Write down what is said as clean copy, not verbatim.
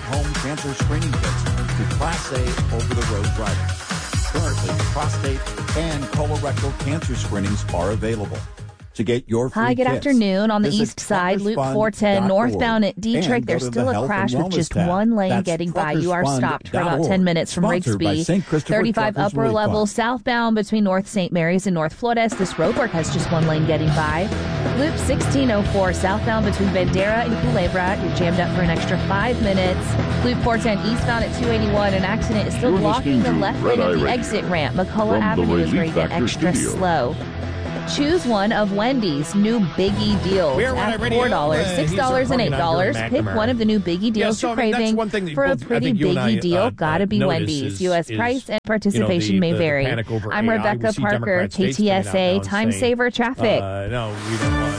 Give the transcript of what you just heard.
at-home cancer screening kits to Class A over-the-road drivers. Currently, prostate and colorectal cancer screenings are available. To get your free Hi, good kits, afternoon. On the visit east side, Loop ColumbusFund.org 410 northbound at Dietrich. and go There's to still the a Health crash and with just Wellness tab. one lane That's getting by. You are stopped for about 10 minutes from Sponsored by Rigsby. St. Christopher 35 Truckers upper Relief level Fund. southbound between North St. Mary's and North Flores. This roadwork has just one lane getting by. Loop 1604 southbound between Bandera and Culebra. You're jammed up for an extra 5 minutes. Loop 410 eastbound at 281. An accident is still You're blocking the listening to left Red lane of Eye the Radio. exit ramp. McCullough From the Avenue is where you Relief get Factor extra Studio. slow. Choose one of Wendy's new Biggie deals We're at Red Eye Radio. $4, He's $6, and Courtney $8. Pick McNamara. one of the new Biggie deals so, you're I mean, that's craving. one thing that For a both- I pretty think you and Biggie I, deal, gotta be notice Wendy's. is- U.S. is, price and participation may the vary. panic over I'm AI. Rebecca We see Parker, Democrat states coming out now KTSA, and Time saying, Saver Traffic. No, we don't want